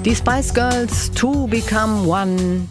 Die Spice Girls, To Become One.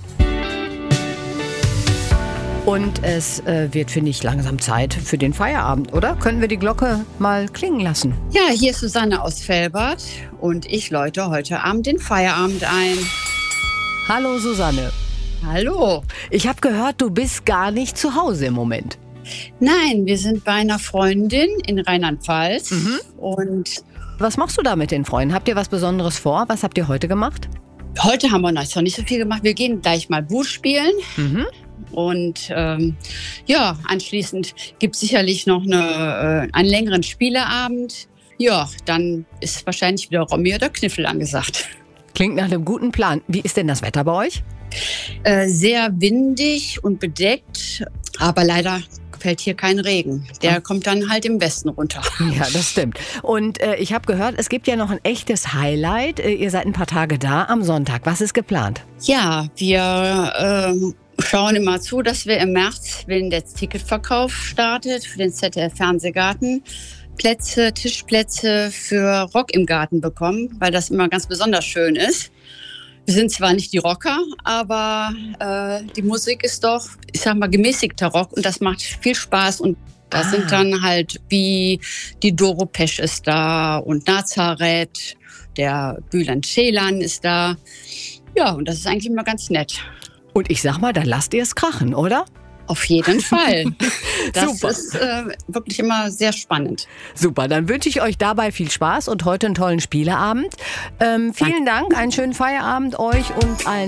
Und es wird, finde ich, langsam Zeit für den Feierabend, oder? Können wir die Glocke mal klingen lassen? Ja, hier ist Susanne aus Velbert und ich läute heute Abend den Feierabend ein. Hallo Susanne. Hallo. Ich habe gehört, du bist gar nicht zu Hause im Moment. Nein, wir sind bei einer Freundin in Rheinland-Pfalz. Und Was machst du da mit den Freunden? Habt ihr was Besonderes vor? Was habt ihr heute gemacht? heute haben wir noch nicht so viel gemacht. Wir gehen gleich mal Buch spielen. Und ja, anschließend gibt es sicherlich noch einen längeren Spieleabend. Ja, dann ist wahrscheinlich wieder Romy oder Kniffel angesagt. Klingt nach einem guten Plan. Wie ist denn das Wetter bei euch? Sehr windig und bedeckt, aber leider fällt hier kein Regen. Der kommt dann halt im Westen runter. Ja, das stimmt. Und ich habe gehört, es gibt ja noch ein echtes Highlight. Ihr seid ein paar Tage da am Sonntag. Was ist geplant? Ja, wir schauen immer zu, dass wir im März, wenn der Ticketverkauf startet, für den ZDF-Fernsehgarten, Tischplätze für Rock im Garten bekommen, weil das immer ganz besonders schön ist. Wir sind zwar nicht die Rocker, aber die Musik ist doch, ich sag mal, gemäßigter Rock und das macht viel Spaß. Und da sind dann halt wie die Doro Pesch ist da und Nazareth, der Bülent Ceylan ist da. Ja, und das ist eigentlich immer ganz nett. Und ich sag mal, dann lasst ihr es krachen, oder? Auf jeden Fall. Das Super. ist wirklich immer sehr spannend. Super, dann wünsche ich euch dabei viel Spaß und heute einen tollen Spieleabend. Vielen Dank, einen schönen Feierabend euch und allen.